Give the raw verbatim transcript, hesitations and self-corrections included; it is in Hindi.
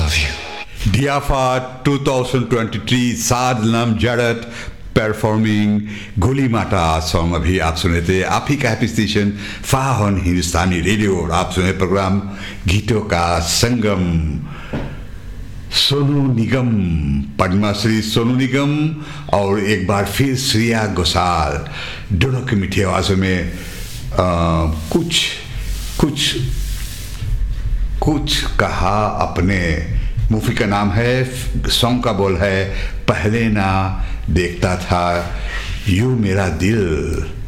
love you. Diafa twenty twenty-three Sadlam Jarat performing Guli Mata song अभी आप सुने थे आप ही का हैप्पी स्टेशन फाहन हिंदुस्तानी रेडियो और आप सुने प्रोग्राम गीतों का संगम सोनू निगम पद्मश्री सोनू निगम और एक बार फिर श्रेया घोषाल दोनों की मीठी आवाज़ों में आ, कुछ कुछ कुछ कहा अपने मूवी का नाम है सॉन्ग का बोल है पहले ना देखता था यूं मेरा दिल